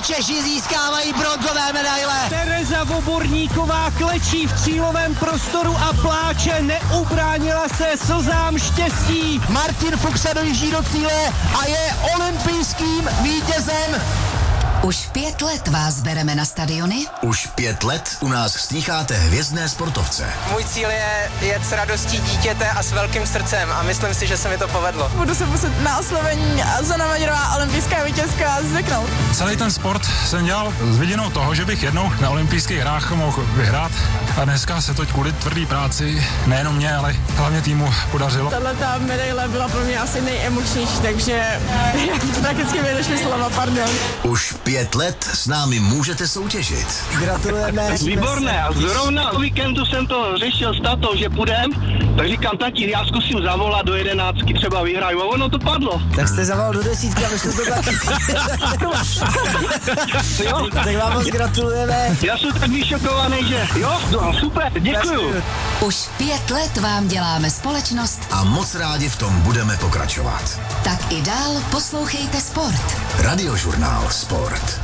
Češi získávají bronzové medaile. Tereza Voborníková klečí v cílovém prostoru a pláče, neubránila se slzám štěstí. Martin Fuchs se dojíždí do cíle a je olympijským vítězem. Už 5 let vás bereme na stadiony? Už 5 let u nás slýcháte hvězdné sportovce. Můj cíl je jet s radostí dítěte a s velkým srdcem a myslím si, že se mi to povedlo. Budu se muset na oslovení Zuzana Maďarová, olympijská vítězka, zvyknout. Celý ten sport jsem dělal s vidinou toho, že bych jednou na olympijských hrách mohl vyhrát. A dneska se to kvůli tvrdý práci, nejenom mě, ale hlavně týmu podařilo. Tato medaile byla pro mě asi nejemočnější, takže prakticky mi došly slova, pardon. Už 5 let s námi můžete soutěžit. Gratulujeme. Výborné, a zrovna o víkendu jsem to řešil s tatou, že půjdem, tak říkám, tati, já zkusím zavolat do 11, třeba vyhraju, a ono to padlo. Tak jste zavolal do 10 a vyšlo to taky. Tak vám moc gratulujeme. Já jsem tak vyšokovaný, že jo, no, super, děkuju. Už 5 let vám děláme společnost A moc rádi v tom budeme pokračovat. tak i dál poslouchejte sport. Radiožurnál Sport.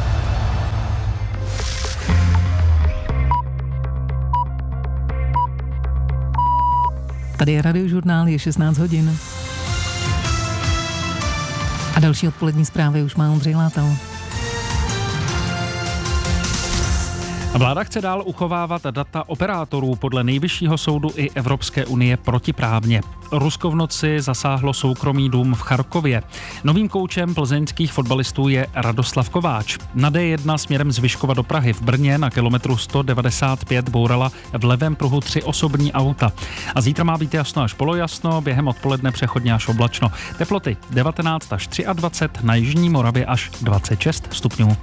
Tady je Radiožurnál, je 16 hodin. A další odpolední zprávy už má Ondřej Látal. Vláda chce dál uchovávat data operátorů podle Nejvyššího soudu i Evropské unie protiprávně. Rusko v noci zasáhlo soukromý dům v Charkově. Novým koučem plzeňských fotbalistů je Radoslav Kováč. Na D1 směrem z Vyškova do Prahy v Brně na kilometru 195 bourala v levém pruhu 3 osobní auta. A zítra má být jasno až polojasno, během odpoledne přechodně až oblačno. Teploty 19 až 23, na jižní Moravě až 26 stupňů.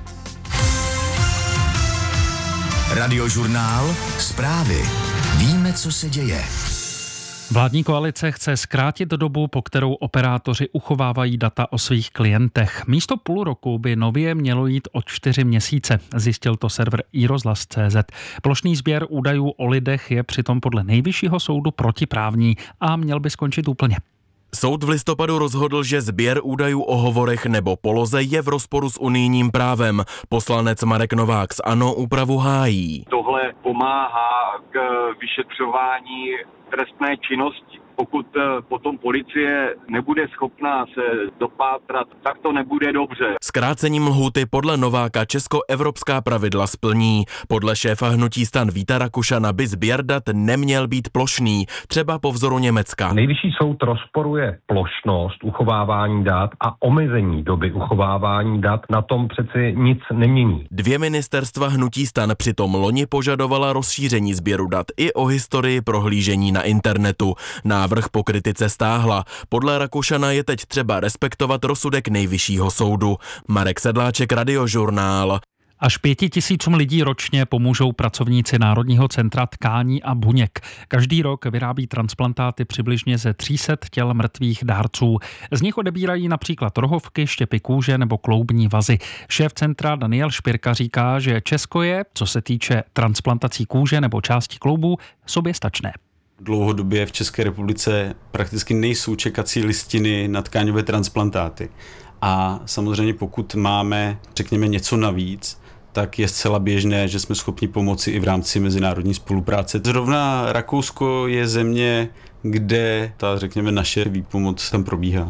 Radiožurnál Zprávy. Víme, co se děje. Vládní koalice chce zkrátit dobu, po kterou operátoři uchovávají data o svých klientech. Místo půl roku by nově mělo jít o 4 měsíce, zjistil to server iRozhlas.cz. Plošný sběr údajů o lidech je přitom podle Nejvyššího soudu protiprávní a měl by skončit úplně. Soud v listopadu rozhodl, že sběr údajů o hovorech nebo poloze je v rozporu s unijním právem. Poslanec Marek Novák z ANO úpravu hájí. Tohle pomáhá k vyšetřování trestné činnosti. Pokud potom policie nebude schopná se dopátrat, tak to nebude dobře. Zkrácením lhůty podle Nováka česko-evropská pravidla splní. Podle šéfa hnutí STAN Víta Rakušana by sběr dat neměl být plošný, třeba po vzoru Německa. Nejvyšší soud rozporuje plošnost uchovávání dat a omezení doby uchovávání dat. Na tom přeci nic nemění. 2 ministerstva hnutí STAN přitom loni požadovala rozšíření sběru dat i o historii prohlížení na internetu. Návrh po kritice stáhla. Podle Rakušana je teď třeba respektovat rozsudek Nejvyššího soudu. Marek Sedláček, Radiožurnál. Až 5 000 lidí ročně pomůžou pracovníci Národního centra tkání a buněk. Každý rok vyrábí transplantáty přibližně ze 300 těl mrtvých dárců. Z nich odebírají například rohovky, štěpy kůže nebo kloubní vazy. Šéf centra Daniel Špirka říká, že Česko je, co se týče transplantací kůže nebo části kloubů, soběstačné. Dlouhodobě v České republice prakticky nejsou čekací listiny na tkáňové transplantáty. A samozřejmě pokud máme, řekněme, něco navíc, tak je zcela běžné, že jsme schopni pomoci i v rámci mezinárodní spolupráce. Zrovna Rakousko je země, kde ta, řekněme, naše výpomoc tam probíhá.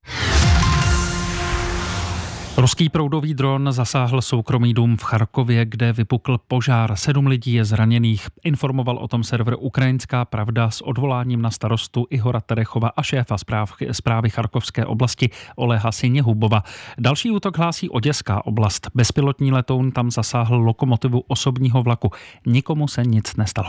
Ruský proudový dron zasáhl soukromý dům v Charkově, kde vypukl požár. 7 lidí je zraněných. Informoval o tom server Ukrajinská pravda s odvoláním na starostu Ihora Terechova a šéfa správy Charkovské oblasti Oleha Siněhubova. Další útok hlásí Oděská oblast. Bezpilotní letoun tam zasáhl lokomotivu osobního vlaku. Nikomu se nic nestalo.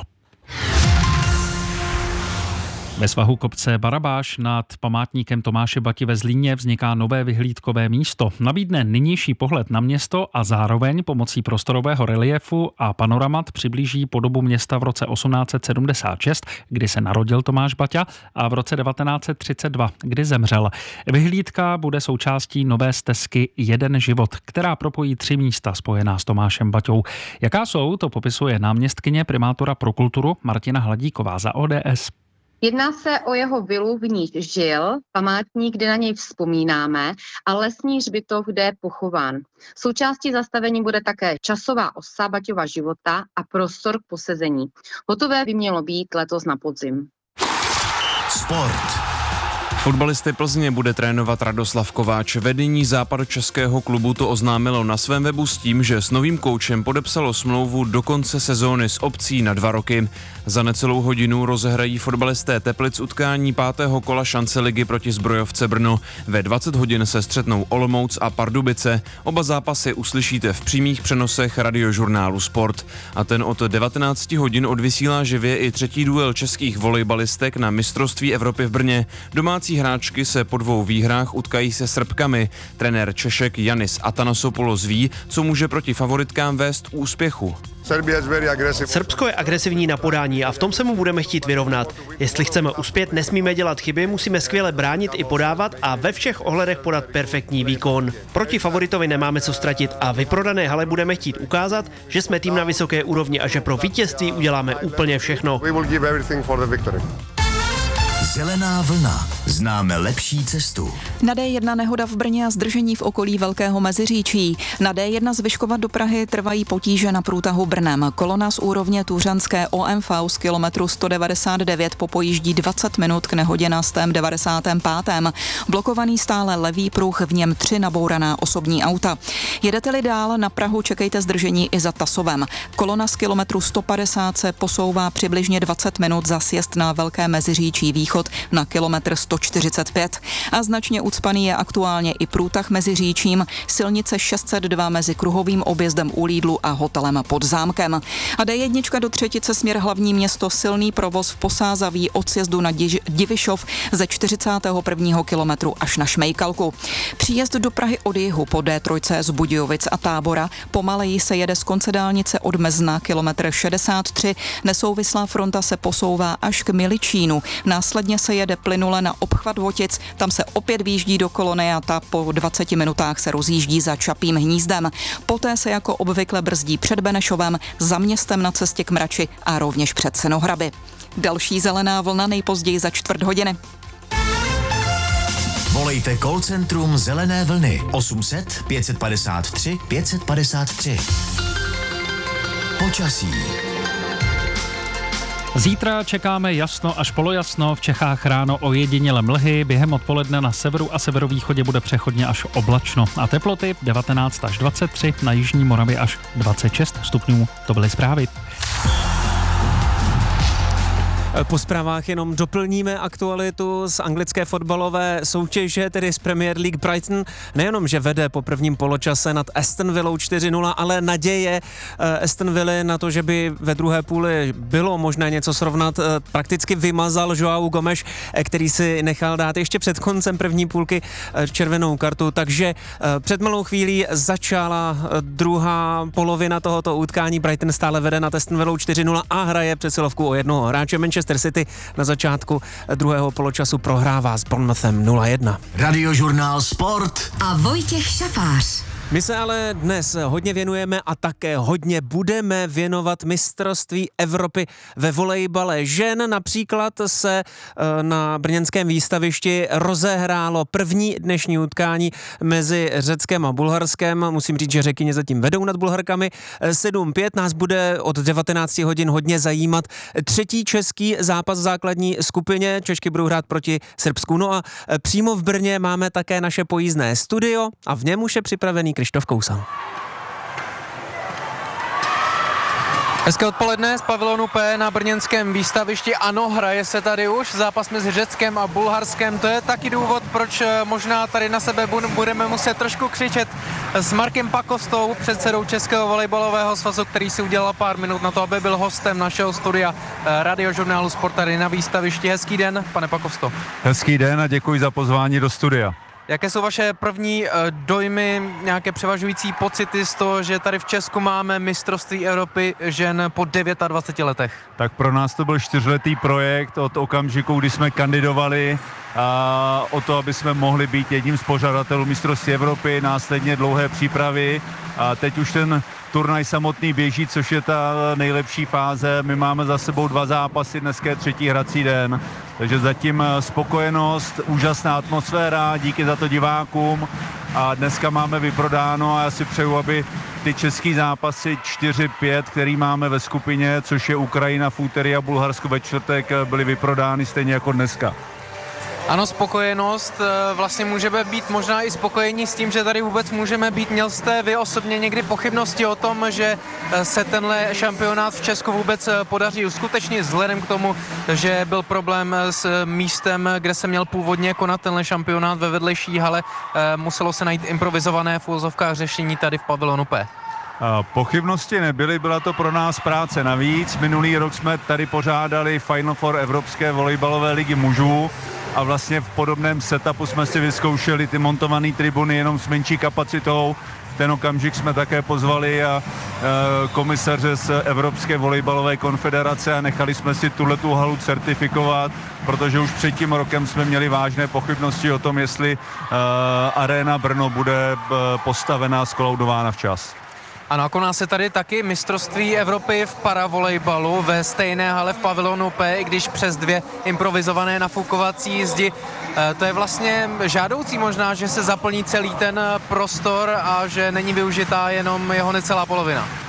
Ve svahu kopce Barabáš nad památníkem Tomáše Bati ve Zlíně vzniká nové vyhlídkové místo. Nabídne nynější pohled na město a zároveň pomocí prostorového reliefu a panoramat přiblíží podobu města v roce 1876, kdy se narodil Tomáš Baťa, a v roce 1932, kdy zemřel. Vyhlídka bude součástí nové stezky Jeden život, která propojí 3 místa spojená s Tomášem Baťou. Jaká jsou, to popisuje náměstkyně primátora pro kulturu Martina Hladíková za ODS. Jedná se o jeho vilu, v níž žil, památník, kde na něj vzpomínáme, a lesní hřbitov, kde je pochován. Součástí zastavení bude také časová osa Baťova života a prostor k posezení. Hotové by mělo být letos na podzim. Sport. Fotbalisty Plzně bude trénovat Radoslav Kováč. Vedení západočeského klubu to oznámilo na svém webu s tím, že s novým koučem podepsalo smlouvu do konce sezóny s opcí na 2 roky. Za necelou hodinu rozehrají fotbalisté Teplic utkání 5. kola šance ligy proti Zbrojovce Brno. Ve 20 hodin se střetnou Olomouc a Pardubice. Oba zápasy uslyšíte v přímých přenosech radiožurnálu Sport. A ten od 19 hodin odvysílá živě i třetí duel českých volejbalistek na mistrovství Evropy v Brně. Domácí hráčky se po 2 výhrách utkají se Srbkami. Trenér Češek Janis Atanasopoulos ví, co může proti favoritkám vést k úspěchu. Srbsko je agresivní na podání a v tom se mu budeme chtít vyrovnat. Jestli chceme uspět, nesmíme dělat chyby, musíme skvěle bránit i podávat a ve všech ohledech podat perfektní výkon. Proti favoritovi nemáme co ztratit a vyprodané hale budeme chtít ukázat, že jsme tým na vysoké úrovni a že pro vítězství uděláme úplně všechno. Zelená vlna. Známe lepší cestu. Na D1 nehoda v Brně a zdržení v okolí Velkého Meziříčí. Na D1 z Vyškova do Prahy trvají potíže na průtahu Brnem. Kolona z úrovně Tůřanské OMV z kilometru 199 popojíždí 20 minut k nehodě na 195. Blokovaný stále levý pruh, v něm 3 nabouraná osobní auta. Jedete-li dál na Prahu, čekejte zdržení i za Tasovem. Kolona z kilometru 150 se posouvá přibližně 20 minut za sjezd na Velké Meziříčí východ na kilometr 145. A značně ucpaný je aktuálně i průtah mezi Říčím, silnice 602 mezi kruhovým objezdem u Lídlu a hotelem pod zámkem. A D1 do Třetice směr hlavní město, silný provoz v Posázaví od sjezdu na Divišov ze 41. kilometru až na Šmejkalku. Příjezd do Prahy od jihu po D3 z Budějovic a Tábora, pomaleji se jede z konce dálnice od Mezna kilometr 63, nesouvislá fronta se posouvá až k Miličínu. Následně se jede plynule na obchvat Votic, tam se opět výjíždí do kolony a ta po 20 minutách se rozjíždí za Čapím Hnízdem. Poté se jako obvykle brzdí před Benešovem, za městem na cestě k Mrači a rovněž před Senohraby. Další zelená vlna nejpozději za 4 hodiny. Volejte call centrum Zelené vlny 800 553 553. Počasí. Zítra čekáme jasno až polojasno, v Čechách ráno ojediněle mlhy, během odpoledne na severu a severovýchodě bude přechodně až oblačno a teploty 19 až 23, na jižní Moravě až 26 stupňů. To byly zprávy. Po zprávách jenom doplníme aktualitu z anglické fotbalové soutěže, tedy z Premier League. Brighton nejenom, že vede po prvním poločase nad Aston Villou 4-0, ale naděje Aston Villa na to, že by ve druhé půli bylo možné něco srovnat, prakticky vymazal João Gomes, který si nechal dát ještě před koncem první půlky červenou kartu, takže před malou chvílí začala druhá polovina tohoto utkání. Brighton stále vede nad Aston Villou 4-0 a hraje přesilovku o jednoho hráče. Manchester City na začátku druhého poločasu prohrává s Bournemouthem 0-1. Radiožurnál Sport a Vojtěch Šafář. My se ale dnes hodně věnujeme a také hodně budeme věnovat mistrovství Evropy ve volejbale žen. Například se na brněnském výstavišti rozehrálo první dnešní utkání mezi Řeckem a Bulharskem. Musím říct, že Řekyně zatím vedou nad Bulharkami 7-5. Nás bude od 19 hodin hodně zajímat třetí český zápas v základní skupině. Češky budou hrát proti Srbsku. No a přímo v Brně máme také naše pojízdné studio a v něm už je připravený Krištof Kousal. Hezké odpoledne z pavilonu P na brněnském výstavišti. Ano, hraje se tady už zápas mezi Řeckem a Bulharskem. To je taky důvod, proč možná tady na sebe budeme muset trošku křičet s Markem Pakostou, předsedou Českého volejbalového svazu, který si udělal pár minut na to, aby byl hostem našeho studia radiožurnálu Sport tady na výstavišti. Hezký den, pane Pakosto. Hezký den a děkuji za pozvání do studia. Jaké jsou vaše první dojmy, nějaké převažující pocity z toho, že tady v Česku máme mistrovství Evropy žen po 29 letech? Tak pro nás to byl 4letý projekt od okamžiku, kdy jsme kandidovali o to, aby jsme mohli být jedním z pořadatelů mistrovství Evropy, následně dlouhé přípravy a teď už ten turnaj samotný běží, což je ta nejlepší fáze. My máme za sebou 2 zápasy, dneska je 3. hrací den, Takže zatím spokojenost, úžasná atmosféra, díky za to divákům a dneska máme vyprodáno a já si přeju, aby ty český zápasy 4-5, který máme ve skupině, což je Ukrajina v úterý a Bulharsko ve čtvrtek, byly vyprodány stejně jako dneska. Ano, spokojenost, vlastně můžeme být možná i spokojení s tím, že tady vůbec můžeme být. Měl jste vy osobně někdy pochybnosti o tom, že se tenhle šampionát v Česku vůbec podaří uskutečnit vzhledem k tomu, že byl problém s místem, kde se měl původně konat tenhle šampionát ve vedlejší hale, muselo se najít improvizované v uvozovkách řešení tady v pavilonu P? Pochybnosti nebyly, byla to pro nás práce navíc. Minulý rok jsme tady pořádali Final Four Evropské volejbalové ligy mužů a vlastně v podobném setupu jsme si vyzkoušeli ty montované tribuny jenom s menší kapacitou. V ten okamžik jsme také pozvali komisaře z Evropské volejbalové konfederace a nechali jsme si tuhletu halu certifikovat, protože už před tím rokem jsme měli vážné pochybnosti o tom, jestli Arena Brno bude postavená, skolaudována včas. Ano, koná se tady taky mistrovství Evropy v paravolejbalu ve stejné hale v pavilonu P, i když přes 2 improvizované nafukovací zdi. To je vlastně žádoucí možná, že se zaplní celý ten prostor a že není využitá jenom jeho necelá polovina.